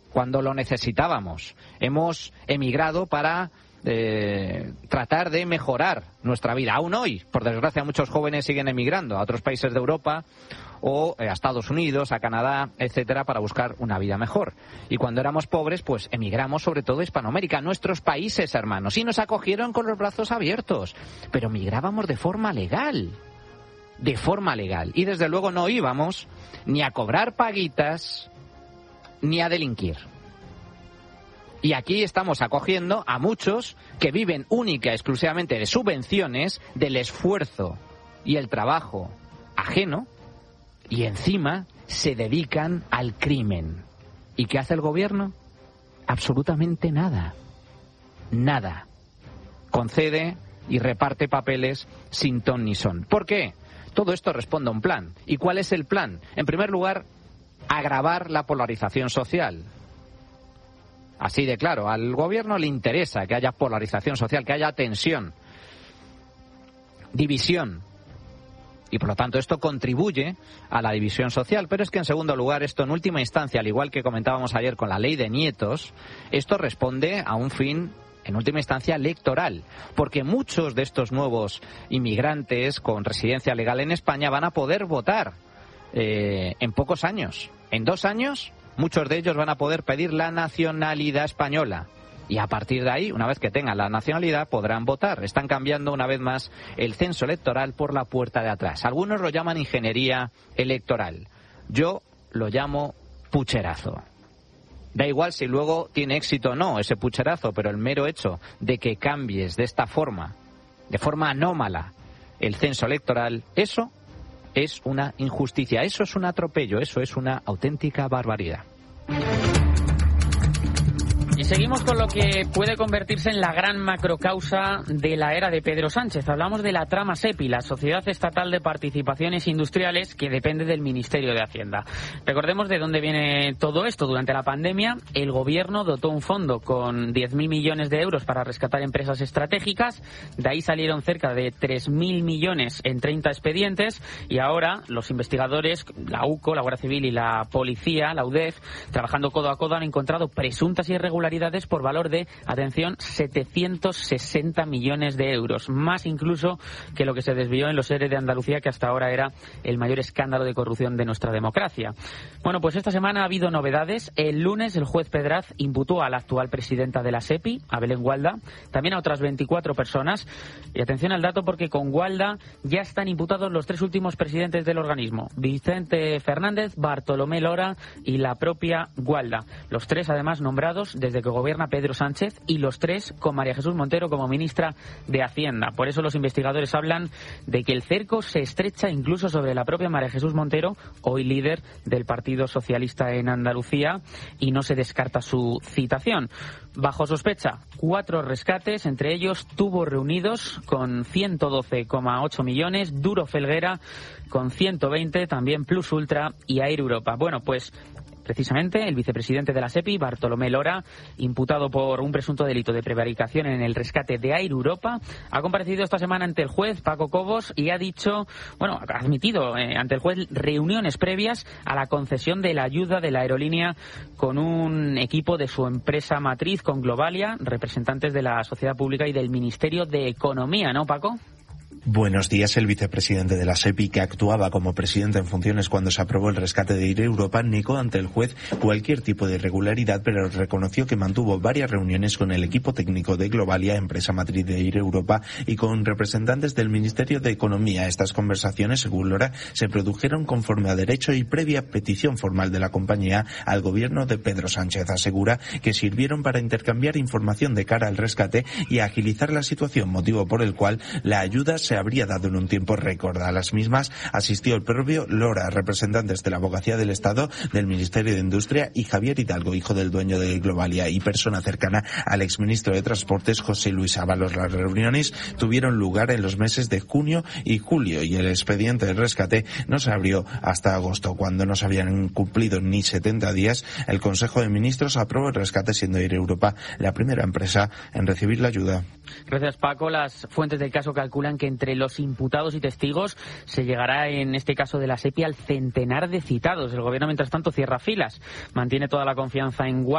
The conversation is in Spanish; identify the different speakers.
Speaker 1: cuando lo necesitábamos. Hemos emigrado para tratar de mejorar nuestra vida. Aún hoy, por desgracia, muchos jóvenes siguen emigrando a otros países de Europa o a Estados Unidos, a Canadá, etcétera, para buscar una vida mejor. Y cuando éramos pobres, pues emigramos sobre todo a Hispanoamérica, a nuestros países hermanos, y nos acogieron con los brazos abiertos. Pero migrábamos de forma legal. De forma legal. Y desde luego no íbamos ni a cobrar paguitas ni a delinquir. Y aquí estamos acogiendo a muchos que viven única y exclusivamente de subvenciones, del esfuerzo y el trabajo ajeno, y encima se dedican al crimen. ¿Y qué hace el gobierno? Absolutamente nada. Nada. Concede y reparte papeles sin ton ni son. ¿Por qué? Todo esto responde a un plan. ¿Y cuál es el plan? En primer lugar, agravar la polarización social. Así de claro, al gobierno le interesa que haya polarización social, que haya tensión, división. Y por lo tanto esto contribuye a la división social. Pero es que en segundo lugar, esto en última instancia, al igual que comentábamos ayer con la ley de nietos, esto responde a un fin en última instancia electoral, porque muchos de estos nuevos inmigrantes con residencia legal en España van a poder votar en pocos años. En 2 años, muchos de ellos van a poder pedir la nacionalidad española. Y a partir de ahí, una vez que tengan la nacionalidad, podrán votar. Están cambiando una vez más el censo electoral por la puerta de atrás. Algunos lo llaman ingeniería electoral. Yo lo llamo pucherazo. Da igual si luego tiene éxito o no ese pucherazo, pero el mero hecho de que cambies de esta forma, de forma anómala, el censo electoral, eso es una injusticia, eso es un atropello, eso es una auténtica barbaridad.
Speaker 2: Y seguimos con lo que puede convertirse en la gran macrocausa de la era de Pedro Sánchez. Hablamos de la trama SEPI, la Sociedad Estatal de Participaciones Industriales, que depende del Ministerio de Hacienda. Recordemos de dónde viene todo esto. Durante la pandemia, el Gobierno dotó un fondo con 10.000 millones de euros para rescatar empresas estratégicas. De ahí salieron cerca de 3.000 millones en 30 expedientes. Y ahora los investigadores, la UCO, la Guardia Civil y la Policía, la UDEF, trabajando codo a codo, han encontrado presuntas irregularidades por valor de, atención, 760 millones de euros, más incluso que lo que se desvió en los ERE de Andalucía, que hasta ahora era el mayor escándalo de corrupción de nuestra democracia. Bueno, pues esta semana ha habido novedades. El lunes el juez Pedraz imputó a la actual presidenta de la SEPI, a Belén Gualda, también a otras 24 personas. Y atención al dato, porque con Gualda ya están imputados los 3 últimos presidentes del organismo: Vicente Fernández, Bartolomé Lora y la propia Gualda. Los 3 además nombrados desde que gobierna Pedro Sánchez, y los 3 con María Jesús Montero como ministra de Hacienda. Por eso los investigadores hablan de que el cerco se estrecha incluso sobre la propia María Jesús Montero, hoy líder del Partido Socialista en Andalucía, y no se descarta su citación. Bajo sospecha, 4 rescates, entre ellos Tubos Reunidos con 112,8 millones, Duro Felguera con 120, también Plus Ultra y Air Europa. Bueno, pues precisamente el vicepresidente de la SEPI, Bartolomé Lora, imputado por un presunto delito de prevaricación en el rescate de Air Europa, ha comparecido esta semana ante el juez Paco Cobos y ha dicho, ha admitido ante el juez reuniones previas a la concesión de la ayuda de la aerolínea con un equipo de su empresa matriz, con Globalia, representantes de la sociedad pública y del Ministerio de Economía, ¿no, Paco?
Speaker 3: Buenos días. El vicepresidente de la SEPI, que actuaba como presidente en funciones cuando se aprobó el rescate de Air Europa, negó ante el juez cualquier tipo de irregularidad, pero reconoció que mantuvo varias reuniones con el equipo técnico de Globalia, empresa matriz de Air Europa, y con representantes del Ministerio de Economía. Estas conversaciones, según Lora, se produjeron conforme a derecho y previa petición formal de la compañía al gobierno de Pedro Sánchez. Asegura que sirvieron para intercambiar información de cara al rescate y agilizar la situación, motivo por el cual la ayuda se habría dado en un tiempo récord. A las mismas asistió el propio Lora, representantes de la Abogacía del Estado, del Ministerio de Industria, y Javier Hidalgo, hijo del dueño de Globalia y persona cercana al exministro de Transportes, José Luis Ábalos. Las reuniones tuvieron lugar en los meses de junio y julio, y el expediente de rescate no se abrió hasta agosto. Cuando no se habían cumplido ni 70 días, el Consejo de Ministros aprobó el rescate, siendo Air Europa la primera empresa en recibir la ayuda.
Speaker 2: Gracias, Paco. Las fuentes del caso calculan que entre los imputados y testigos se llegará, en este caso de la SEPI, al centenar de citados. El gobierno, mientras tanto, cierra filas. Mantiene toda la confianza en